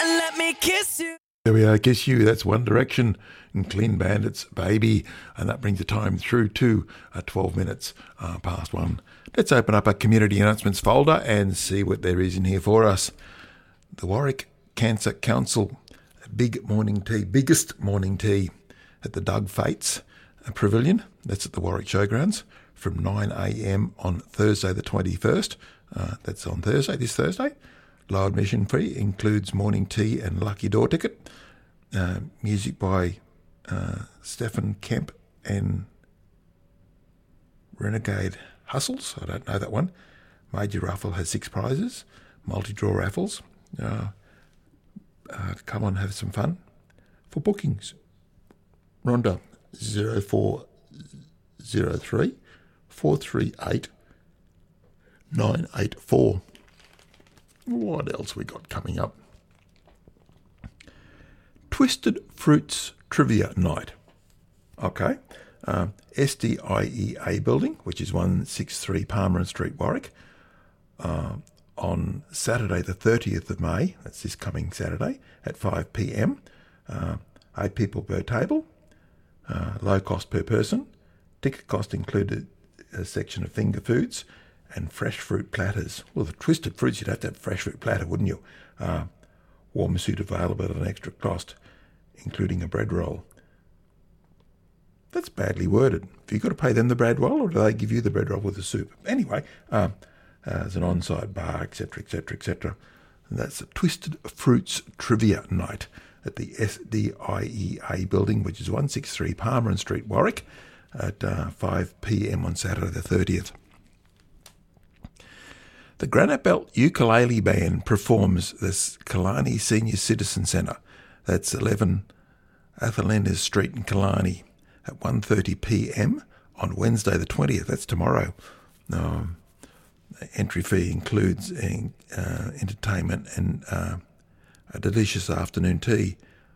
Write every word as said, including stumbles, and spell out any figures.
and let me kiss you. There we are, Kiss You, that's One Direction and Clean Bandits, Baby. And that brings the time through to uh, twelve minutes uh, past one. Let's open up our community announcements folder and see what there is in here for us. The Warwick Cancer Council, big morning tea, biggest morning tea at the Doug Fates Pavilion. That's at the Warwick Showgrounds from nine a.m. on Thursday the twenty-first. Uh, that's on Thursday, this Thursday. Low admission fee, includes morning tea and lucky door ticket. Uh, music by uh, Stephen Kemp and Renegade Hustles. I don't know that one. Major raffle has six prizes. Multi-draw raffles. Uh, uh, come on, have some fun. For bookings, Rhonda zero four zero three four three eight nine eight four. What else we got coming up? Twisted Fruits Trivia Night. Okay. Um, S D I E A building, which is one sixty-three Palmer Street, Warwick, uh, on Saturday the thirtieth of May, that's this coming Saturday, at five p.m. Uh, eight people per table, uh, low cost per person. Ticket cost included a section of finger foods and fresh fruit platters. Well, the twisted fruits, you'd have to have fresh fruit platter, wouldn't you? Uh, warm soup available at an extra cost, including a bread roll. That's badly worded. Have you got to pay them the bread roll, or do they give you the bread roll with the soup? Anyway, uh, uh, there's an on-site bar, et cetera, et cetera, et cetera. And that's a Twisted Fruits Trivia Night at the S D I E A building, which is one sixty-three Palmer Street, Warwick, at uh, five p.m. on Saturday the thirtieth. The Granite Belt Ukulele Band performs this Killarney Senior Citizen Centre. That's eleven Athelendas Street in Killarney at one thirty p.m. on Wednesday the twentieth. That's tomorrow. Um, entry fee includes uh, entertainment and uh, a delicious afternoon tea.